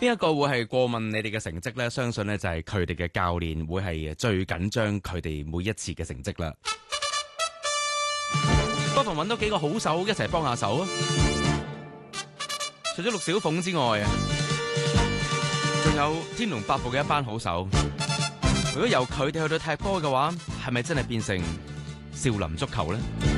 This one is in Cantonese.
邊一個會係過問你哋嘅成績呢？相信呢就係佢哋嘅教練會係最緊張佢哋每一次嘅成績啦。不妨揾到幾個好手一齊幫下手啊！除咗陸小鳳之外啊，仲有天龍八部嘅一班好手。如果由佢哋去到踢波嘅話，係咪真係變成少林足球呢？